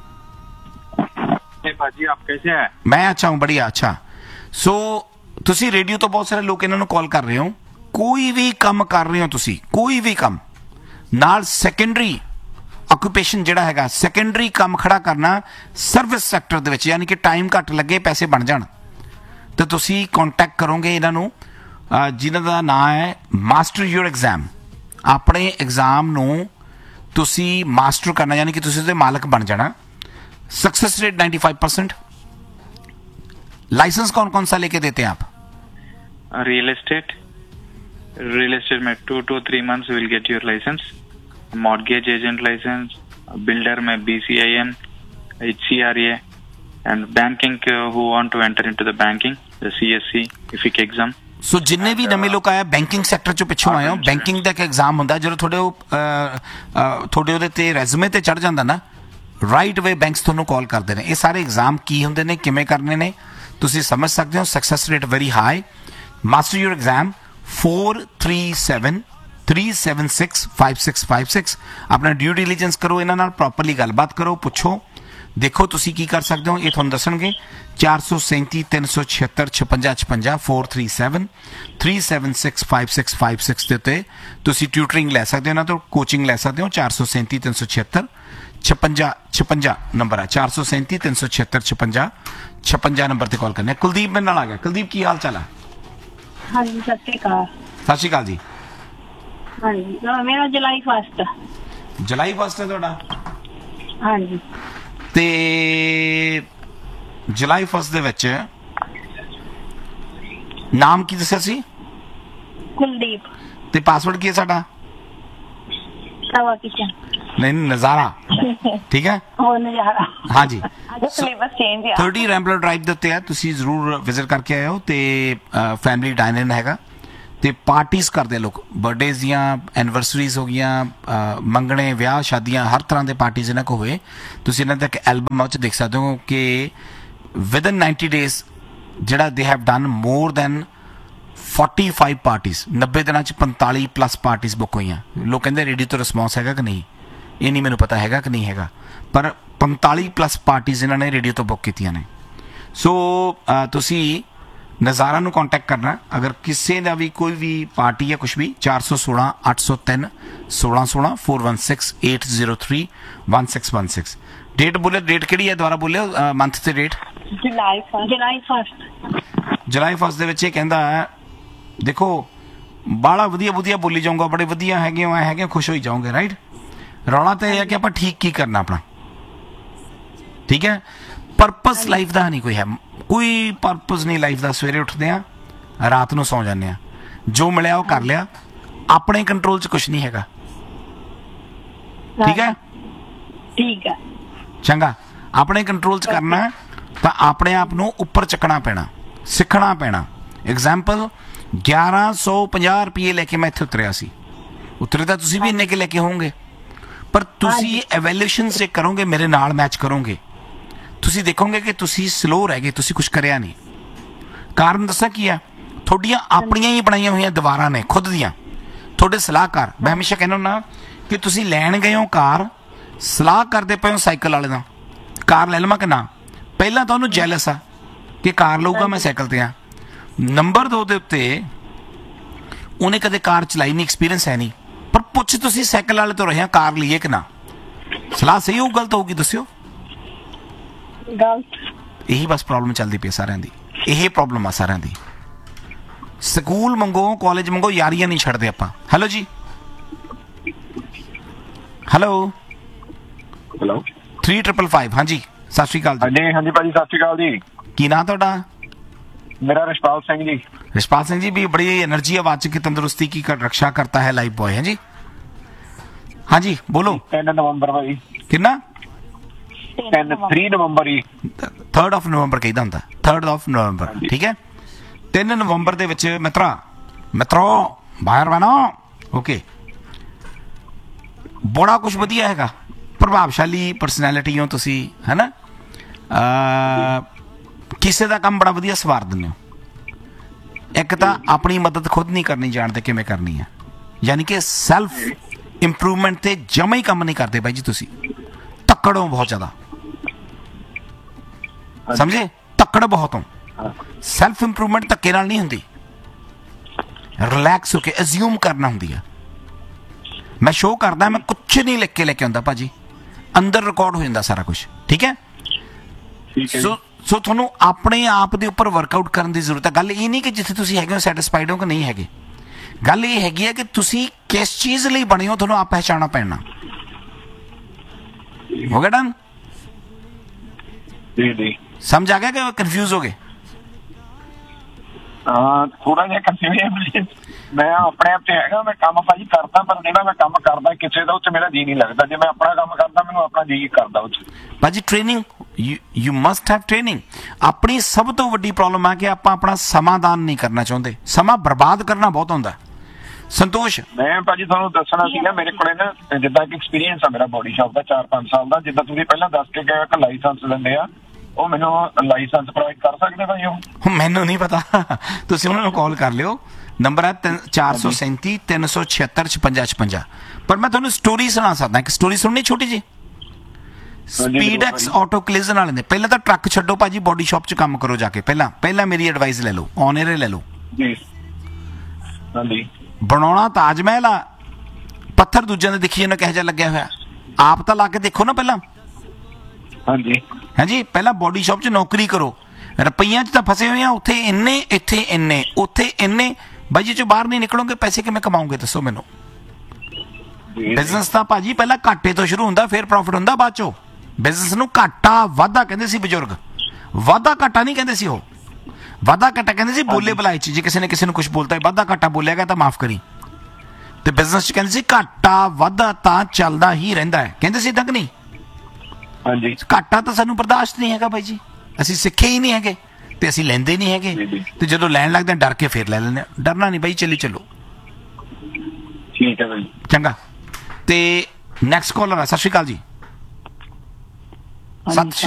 भाजी आप कैसे हैं? मैं अच्छा हूं, बढ़िया। अच्छा, सो तुसी रेडियो तो बहुत सारे लोग इन्होंने कॉल कर रहे हो, कोई भी काम कर रहे हो तुसी, कोई भी काम नाल सैकेंडरी ऑक्यूपेशन जिहड़ा हैगा, सैकेंडरी काम खड़ा करना सर्विस सैक्टर दे विच, यानी कि टाइम घट लगे पैसे बन जाण, तो तुसी कॉन्टैक्ट करोगे इन्हां नूं जिन्हां दा नाम है मास्टर योर एग्जाम। अपने एग्जाम नूं तुसी मास्टर करना, यानी कि तुसी उसदे मालक बन जाना। Success rate 95%। लाइसेंस कौन कौन सा लेके देते हैं आप? रियल एस्टेट में 2 to 3 months will get your licence. Mortgage agent licence, builder में BCIN, HCRA, and banking who want to enter into the banking, the CSC epic exam. सो जिन्ने भी नवे लोग आए बैंकिंग सैक्टर चों पिछों आए हो, बैंकिंग दा एक एग्जाम हुंदा जो थोड़े ਉਹਦੇ ਤੇ ਰੈਜ਼ੂਮੇ ਤੇ ਚੜ ਜਾਂਦਾ ਨਾ, ਰਾਈਟ ਵੇ ਬੈਂਕਸ ਤੁਹਾਨੂੰ ਕਾਲ ਕਰਦੇ ਨੇ। ਇਹ ਸਾਰੇ ਐਗਜ਼ਾਮ ਕੀ ਹੁੰਦੇ ਨੇ, ਕਿਵੇਂ ਕਰਨੇ ਨੇ, ਤੁਸੀਂ ਸਮਝ ਸਕਦੇ ਹੋ। Success rate very high. Master your exam 437 376 5656। ਆਪਣਾ ਡਿਊ ਡਿਲੀਜੈਂਸ ਕਰੋ, ਇਹਨਾਂ ਨਾਲ ਪ੍ਰੋਪਰਲੀ ਗੱਲਬਾਤ ਕਰੋ, ਪੁੱਛੋ, ਦੇਖੋ ਤੁਸੀਂ ਕੀ ਕਰ ਸਕਦੇ ਹੋ, ਇਹ ਤੁਹਾਨੂੰ ਦੱਸਣਗੇ। 437 376 56 56 437 376 5656 ਦੇ ਉੱਤੇ ਤੁਸੀਂ ਟਿਊਟਰਿੰਗ ਲੈ ਸਕਦੇ ਹੋ, ਇਹਨਾਂ ਤੋਂ ਕੋਚਿੰਗ ਲੈ ਸਕਦੇ ਹੋ। 437 376 56 ਨੰਬਰ ਹੈ 437 376 56 ਨੰਬਰ ਤੇ ਕਾਲ ਕਰਨਾ। ਕੁਲਦੀਪ ਮੇਰੇ ਨਾਲ ਆ ਗਿਆ। ਕੁਲਦੀਪ ਕੀ ਹਾਲ ਚਾਲ ਹੈ? ਹਾਂਜੀ ਸਤਿ ਸ਼੍ਰੀ ਅਕਾਲ। ਸਤਿ ਸ਼੍ਰੀ ਅਕਾਲ ਜੀ। ਹਾਂਜੀ ਮੇਰਾ ਜੁਲਾਈ 1 ਜੁਲਾਈ 1 ਹੈ ਤੁਹਾਡਾ? ਹਾਂਜੀ। ਤੇ ਜੁਲਾਈ 1 ਦੇ ਵਿੱਚ ਨਾਮ ਕੀ ਦੱਸਿਆ ਸੀ? ਕੁਲਦੀਪ। ਤੇ ਪਾਸਵਰਡ ਕੀ ਹੈ ਸਾਡਾ? ਤਵਾ ਕਿਚਨ। ਨਹੀਂ ਨਜ਼ਾਰਾ। ਠੀਕ ਹੈ ਉਹ ਨਜ਼ਾਰਾ। ਹਾਂਜੀ ਅੱਜ ਸਿਲੇਬਸ ਚੇਂਜ ਆ। 30 ਰੈਂਪਲਰ ਡਰਾਈਵ ਦੇ ਉੱਤੇ ਹੈ, ਤੁਸੀਂ ਜ਼ਰੂਰ ਵਿਜ਼ਿਟ ਕਰਕੇ ਆਇਓ। ਤੇ ਫੈਮਿਲੀ ਡਾਈਨ ਹੈਗਾ ਤੇ ਪਾਰਟੀਜ਼ ਕਰਦੇ ਲੋਕ, ਬਰਥਡੇਜ਼ ਦੀਆਂ, ਐਨੀਵਰਸਰੀਜ਼ ਹੋ ਗਈਆਂ, ਮੰਗਣੇ, ਵਿਆਹ ਸ਼ਾਦੀਆਂ, ਹਰ ਤਰ੍ਹਾਂ ਦੇ ਪਾਰਟੀਜ਼ ਇਹਨਾਂ ਕੋ ਹੋਏ। ਤੁਸੀਂ ਇਹਨਾਂ ਦਾ ਇੱਕ ਐਲਬਮ ਵਿੱਚ ਦੇਖ ਸਕਦੇ ਹੋ ਕਿ ਵਿਦਨ 90 ਡੇਜ਼ ਜਿਹੜਾ they have done more than 45 parties. 90 ਦਿਨਾਂ ਚ 45 ਪਲੱਸ ਪਾਰਟੀਜ਼ ਬੁੱਕ ਹੋਈਆਂ। ਲੋਕ ਕਹਿੰਦੇ ਰੇਡੀਓ ਤੋਂ ਰਿਸਪੌਂਸ ਹੈਗਾ ਕਿ ਨਹੀਂ, ਇਹ ਨਹੀਂ ਮੈਨੂੰ ਪਤਾ ਹੈਗਾ ਕਿ ਨਹੀਂ ਹੈਗਾ, ਪਰ 45 ਪਲੱਸ ਪਾਰਟੀਜ਼ ਇਹਨਾਂ ਨੇ ਰੇਡੀਓ ਤੋਂ ਬੁੱਕ ਕੀਤੀਆਂ ਨੇ। ਸੋ ਤੁਸੀਂ ਨਜ਼ਾਰਾ ਨੂੰ ਕੰਟੈਕਟ ਕਰਨਾ ਅਗਰ ਕਿਸੇ ਦਾ ਵੀ ਕੋਈ ਵੀ ਪਾਰਟੀ ਹੈ ਕੁਛ ਵੀ। 416 803 1616 416 803 1616। ਡੇਟ ਬੋਲੇ, ਡੇਟ ਕਿਹੜੀ ਹੈ ਦੁਬਾਰਾ ਬੋਲਿਓ, ਮੰਥ ਤੇ ਡੇਟ? ਜੁਲਾਈ 1। ਜੁਲਾਈ 1 ਦੇ ਵਿੱਚ ਇਹ ਕਹਿੰਦਾ ਦੇਖੋ ਬਾਲਾ ਵਧੀਆ ਬੋਲੀ ਜਾਊਂਗਾ, ਬੜੇ ਵਧੀਆ ਹੈਗੇ ਹੋ, ਹੈਗੇ ਖੁਸ਼ ਹੋਈ ਜਾਓਗੇ। ਰਾਈਟ, ਰੌਲਾ ਤਾਂ ਇਹ ਹੈ ਕਿ ਆਪਾਂ ਠੀਕ ਕੀ ਕਰਨਾ ਆਪਣਾ। ਠੀਕ ਹੈ, ਪਰਪਸ ਲਾਈਫ ਦਾ ਨਹੀਂ ਕੋਈ ਹੈ, ਕੋਈ ਪਰਪਸ ਨਹੀਂ ਲਾਈਫ ਦਾ। ਸਵੇਰੇ ਉੱਠਦੇ ਆ, ਰਾਤ ਨੂੰ ਸੌਂ ਜਾਂਦੇ ਆ, ਜੋ ਮਿਲਿਆ ਉਹ ਕਰ ਲਿਆ, ਆਪਣੇ ਕੰਟਰੋਲ 'ਚ ਕੁਝ ਨਹੀਂ ਹੈਗਾ। ਠੀਕ ਹੈ, ਠੀਕ ਹੈ, ਚੰਗਾ। ਆਪਣੇ ਕੰਟਰੋਲ 'ਚ ਕਰਨਾ ਤਾਂ ਆਪਣੇ ਆਪ ਨੂੰ ਉੱਪਰ ਚੱਕਣਾ ਪੈਣਾ, ਸਿੱਖਣਾ ਪੈਣਾ। ਐਗਜ਼ਾਮਪਲ 1150 ਰੁਪਏ ਲੈ ਕੇ ਮੈਂ ਇੱਥੇ ਉਤਰਿਆ ਸੀ। ਉਤਰੇ ਤਾਂ ਤੁਸੀਂ ਵੀ ਇੰਨੇ ਕੇ ਲੈ ਕੇ ਹੋਵੋਗੇ, ਪਰ ਤੁਸੀਂ ਐਵੈਲੂਏਸ਼ਨ ਚੈੱਕ ਕਰੋਗੇ, ਮੇਰੇ ਨਾਲ ਮੈਚ ਕਰੋਗੇ, ਤੁਸੀਂ ਦੇਖੋਗੇ ਕਿ ਤੁਸੀਂ ਸਲੋ ਰਹਿ ਗਏ, ਤੁਸੀਂ ਕੁਝ ਕਰਿਆ ਨਹੀਂ। ਕਾਰਨ ਦੱਸਾਂ ਕੀ ਹੈ? ਤੁਹਾਡੀਆਂ ਆਪਣੀਆਂ ਹੀ ਬਣਾਈਆਂ ਹੋਈਆਂ ਦੀਵਾਰਾਂ ਨੇ, ਖੁਦ ਦੀਆਂ। ਤੁਹਾਡੇ ਸਲਾਹਕਾਰ, ਮੈਂ ਹਮੇਸ਼ਾ ਕਹਿੰਦਾ ਹੁੰਦਾ ਕਿ ਤੁਸੀਂ ਲੈਣ ਗਏ ਹੋ ਕਾਰ, ਸਲਾਹ ਕਰਦੇ ਪਏ ਹੋ ਸਾਈਕਲ ਵਾਲੇ ਨਾਲ, ਕਾਰ ਲੈ ਲਵਾਂ ਕਿ ਨਾ। ਪਹਿਲਾਂ ਤਾਂ ਉਹਨੂੰ ਜੈਲਸ ਆ ਕਿ ਕਾਰ ਲਊਗਾ, ਮੈਂ ਸਾਈਕਲ ਤੇ ਆ। ਨੰਬਰ 2 ਦੇ ਉੱਤੇ ਉਹਨੇ ਕਦੇ ਕਾਰ ਚਲਾਈ ਨਹੀਂ, ਐਕਸਪੀਰੀਅੰਸ ਹੈ ਨਹੀਂ, ਪਰ ਪੁੱਛ ਤੁਸੀਂ ਸਾਈਕਲ ਵਾਲੇ ਤੋਂ ਰਹੇ, ਕਾਰ ਲਈਏ ਕਿ ਨਾ। ਸਲਾਹ ਸਹੀ ਹੋਊ ਗਲਤ ਹੋਊਗੀ ਦੱਸਿਓ? ਗਲਤ। ਇਹੀ ਬਸ ਪ੍ਰੋਬਲਮ ਚੱਲਦੀ ਪਈ ਸਾਰਿਆਂ ਦੀ, ਇਹ ਪ੍ਰੋਬਲਮ ਆ ਸਾਰਿਆਂ ਦੀ। ਸਕੂਲ ਮੰਗੋ, ਕਾਲਜ ਮੰਗੋ, ਯਾਰੀਆਂ ਨਹੀਂ ਛੱਡਦੇ ਆਪਾਂ। ਹੈਲੋ ਜੀ, ਹੈਲੋ 3555। ਹਾਂਜੀ ਸਤਿ ਸ਼੍ਰੀ ਅਕਾਲ ਜੀ। ਹਾਂਜੀ ਭਾਜੀ ਸਤਿ ਸ਼੍ਰੀ ਅਕਾਲ ਜੀ। ਕੀ ਨਾਂ ਤੁਹਾਡਾ? मेरा रिशपाल सिंह जी। रिशपाल सिंह जी भी बड़ी एनर्जी आवाज की तंदुरुस्ती की रक्षा करता है लाइफ बॉय है जी। हाँ जी बोलो। 3 नवंबर भाई। कितना? 3 नवंबर ही। 3rd of November कहदा हुंदा, 3rd of November। ठीक है, 3 नवंबर ਦੇ ਵਿੱਚ ਮਿੱਤਰੋ ਬਾਹਰ ਬਣਾ। ਓਕੇ, ਬੜਾ ਕੁਝ ਵਧੀਆ ਹੈਗਾ, ਪ੍ਰਭਾਵਸ਼ਾਲੀ ਪਰਸਨੈਲਿਟੀ ਹੋ ਤੁਸੀਂ, ਹੈ ਨਾ। ਕਿਸੇ ਦਾ ਕੰਮ ਬੜਾ ਵਧੀਆ ਸਵਾਰ ਦਿੰਦੇ ਹੋ। ਇੱਕ ਤਾਂ ਆਪਣੀ ਮਦਦ ਖੁਦ ਨਹੀਂ ਕਰਨੀ ਜਾਣਦੇ ਕਿਵੇਂ ਕਰਨੀ ਹੈ, ਯਾਨੀ ਕਿ ਸੈਲਫ ਇੰਪਰੂਵਮੈਂਟ ਤੇ ਜਮਾ ਹੀ ਕੰਮ ਨਹੀਂ ਕਰਦੇ ਬਾਈ ਜੀ। ਤੁਸੀਂ ਤੱਕੜ ਹੋ ਬਹੁਤ ਜ਼ਿਆਦਾ, ਸਮਝੇ? ਤੱਕੜ ਬਹੁਤ ਹੋ। ਸੈਲਫ ਇੰਪਰੂਵਮੈਂਟ ਧੱਕੇ ਨਾਲ ਨਹੀਂ ਹੁੰਦੀ, ਰਿਲੈਕਸ ਹੋ ਕੇ ਅਸਿਊਮ ਕਰਨਾ ਹੁੰਦੀ ਹੈ। ਮੈਂ ਸ਼ੋਅ ਕਰਦਾ, ਮੈਂ ਕੁਛ ਨਹੀਂ ਲਿਖ ਕੇ ਲੈ ਕੇ ਆਉਂਦਾ ਭਾਜੀ, ਅੰਦਰ ਰਿਕਾਰਡ ਹੋ ਜਾਂਦਾ ਸਾਰਾ ਕੁਝ। ਠੀਕ ਹੈ, ਸੋ ਤੁਹਾਨੂੰ ਆਪਣੇ ਆਪ ਦੇ ਉੱਪਰ ਵਰਕਆਊਟ ਕਰਨ ਦੀ ਜ਼ਰੂਰਤ ਹੈ। ਗੱਲ ਇਹ ਨਹੀਂ ਕਿ ਜਿੱਥੇ ਤੁਸੀਂ ਹੈਗੇ ਹੋ ਸੈਟਿਸਫਾਈਡ ਹੋ ਕਿ ਨਹੀਂ ਹੈਗੇ, ਗੱਲ ਇਹ ਹੈਗੀ ਹੈ ਕਿ ਤੁਸੀਂ ਕਿਸ ਚੀਜ਼ ਲਈ ਬਣੇ ਹੋ, ਤੁਹਾਨੂੰ ਆਪ ਪਹਿਚਾਨਣਾ ਪੈਣਾ। ਹੋ ਗਿਆ ਡਨ? ਜੀ ਸਮਝ ਆ ਗਿਆ ਕਿ ਕਨਫਿਊਜ਼ ਹੋ ਗਏ? ਥੋੜਾ ਜਿਹਾ ਕਨਫਿਊਜ਼ਨ। ਮੈਂ ਆਪਣੇ ਆਪ ਤੇ ਹੈਗਾ, ਮੈਂ ਕੰਮ ਭਾਜੀ ਕਰਦਾ, ਪਰ ਜਿਹੜਾ ਮੈਂ ਕੰਮ ਕਰਦਾ ਕਿਸੇ ਦਾ ਉਹ 'ਚ ਮੇਰਾ ਜੀ ਨਹੀਂ ਲੱਗਦਾ। ਜੇ ਮੈਂ ਆਪਣਾ ਕੰਮ ਕਰਦਾ, ਮੈਨੂੰ ਆਪਣਾ ਜੀ ਕਰਦਾ ਉਹ 'ਚ। ਭਾਜੀ training, you must have training. ਆਪਣੀ ਸਭ ਤੋਂ ਵੱਡੀ ਪ੍ਰੋਬਲਮ ਹੈ ਕਿ ਆਪਾਂ ਆਪਣਾ ਸਮਾਂ ਦਾਨ ਨਹੀਂ ਕਰਨਾ ਚਾਹੁੰਦੇ, ਸਮਾਂ ਬਰਬਾਦ ਕਰਨਾ ਬਹੁਤ ਹੁੰਦਾ। ਸੰਤੋਸ਼, ਮੈਂ ਭਾਜੀ ਤੁਹਾਨੂੰ ਦੱਸਣਾ ਸੀਗਾ, ਮੇਰੇ ਕੋਲੇ ਨਾ ਜਿੱਦਾਂ ਕਿ ਐਕਸਪੀਰੀਅੰਸ ਆ ਮੇਰਾ ਬੋਡੀ ਸ਼ਾਪ ਦਾ 4-5 ਸਾਲ ਦਾ। ਜਿੱਦਾਂ ਤੁਸੀਂ ਪਹਿਲਾਂ ਦੱਸ ਕੇ ਗਏ ਕਿ ਲਾਇਸੈਂਸ ਦਿੰਦੇ ਆ, ਉਹ ਮੈਨੂੰ ਲਾਇਸੈਂਸ ਪ੍ਰੋਵਾਈਡ ਕਰ ਸਕਦੇ ਭਾਈ? ਉਹ ਮੈਨੂੰ ਨਹੀਂ ਪਤਾ, ਤੁਸੀਂ ਉਹਨਾਂ ਨੂੰ ਕਾਲ ਕਰ ਲਿਓ। ਨੰਬਰ ਹੈ 437 376 5656। ਪਰ ਮੈਂ ਤੁਹਾਨੂੰ ਸਟੋਰੀ ਸੁਣਾ ਸਕਦਾ, ਇੱਕ ਸਟੋਰੀ ਸੁਣਨੀ ਛੋਟੀ ਜੀ। ਸਪੀਡਐਕਸ ਆਟੋ ਕਲੀਜ਼ਨ ਵਾਲੇ ਨੇ। ਪਹਿਲਾਂ ਤਾਂ ਟਰੱਕ ਛੱਡੋ ਭਾਜੀ, ਬੋਡੀ ਸ਼ਾਪ 'ਚ ਕੰਮ ਕਰੋ ਜਾ ਕੇ। ਪਹਿਲਾਂ ਮੇਰੀ ਐਡਵਾਈਸ ਲੈ ਲਓ, ਔਨ 에ਅਰ ਲੈ ਲਓ ਜੀ। ਹਾਂਜੀ, ਬਣਾਉਣਾ ਤਾਜ ਮਹਿਲ ਆ, ਪੱਥਰ ਦੂਜਿਆਂ ਦੇ ਦੇਖੀ ਜਾਂਦਾ ਕਿਹੋ ਜਿਹਾ ਲੱਗਿਆ ਹੋਇਆ, ਆਪ ਤਾਂ ਲਾ ਕੇ ਦੇਖੋ ਨਾ ਪਹਿਲਾਂ। ਹਾਂਜੀ ਹਾਂਜੀ, ਪਹਿਲਾਂ ਬੋਡੀ ਸ਼ਾਪ 'ਚ ਨੌਕਰੀ ਕਰੋ। ਰੁਪਈਆਂ 'ਚ ਤਾਂ ਫਸੇ ਹੋਏ ਆ, ਉੱਥੇ ਇੰਨੇ, ਇੱਥੇ ਇੰਨੇ, ਉੱਥੇ ਇੰਨੇ। ਬਾਈ ਜੀ 'ਚੋਂ ਬਾਹਰ ਨਹੀਂ ਨਿਕਲੋਗੇ, ਪੈਸੇ ਕਿਵੇਂ ਕਮਾਓਗੇ ਦੱਸੋ ਮੈਨੂੰ? ਜੀ ਬਿਜ਼ਨਸ ਤਾਂ ਭਾਜੀ ਪਹਿਲਾਂ ਘਾਟੇ ਤੋਂ ਸ਼ੁਰੂ ਹੁੰਦਾ, ਫਿਰ ਪ੍ਰੋਫਿਟ ਹੁੰਦਾ ਬਾਅਦ 'ਚੋਂ। ਬਿਜ਼ਨਸ ਨੂੰ ਘਾਟਾ ਵਾਧਾ ਕਹਿੰਦੇ ਸੀ ਬਜ਼ੁਰਗ, ਵਾਧਾ ਘਾਟਾ ਨਹੀਂ ਕਹਿੰਦੇ ਸੀ ਉਹ। ਵਾਧਾ ਘਾਟਾ ਕਹਿੰਦੇ ਸੀ ਬੋਲੇ ਬੁਲਾਏ 'ਚ, ਜੇ ਕਿਸੇ ਨੇ ਕਿਸੇ ਨੂੰ ਕੁਝ ਬੋਲਤਾ ਵਾਧਾ ਘਾਟਾ ਬੋਲਿਆ ਗਿਆ ਤਾਂ ਮਾਫ ਕਰੀ। ਤੇ ਬਿਜ਼ਨਸ 'ਚ ਕਹਿੰਦੇ ਸੀ ਘਾਟਾ ਵਾਧਾ ਤਾਂ ਚੱਲਦਾ ਹੀ ਰਹਿੰਦਾ ਹੈ, ਕਹਿੰਦੇ ਸੀ ਤੱਕ ਨਹੀਂ। ਹਾਂਜੀ ਘਾਟਾ ਤਾਂ ਸਾਨੂੰ ਬਰਦਾਸ਼ਤ ਨਹੀਂ ਹੈਗਾ ਬਾਈ ਜੀ, ਅਸੀਂ ਸਿੱਖੇ ਹੀ ਨਹੀਂ ਹੈਗੇ ਤੇ ਅਸੀਂ ਲੈਂਦੇ ਨਹੀਂ ਹੈਗੇ। ਜੀ, ਜੀ। ਤੇ ਜਦੋਂ ਲੈਣ ਲੱਗਦੇ ਡਰ ਕੇ ਫੇਰ ਲੈ ਲੈਂਦੇ ਹਾਂ। ਡਰਨਾ ਨਹੀਂ ਬਾਈ, ਚੱਲੀ ਚੱਲੋ। ਠੀਕ ਹੈ ਬਾਈ। ਚੰਗਾ। ਤੇ ਨੈਕਸਟ ਕਾਲਰ ਹੈ। ਸਤਿ ਸ਼੍ਰੀ ਅਕਾਲ ਜੀ। ਸਤਿ ਸ਼੍ਰੀ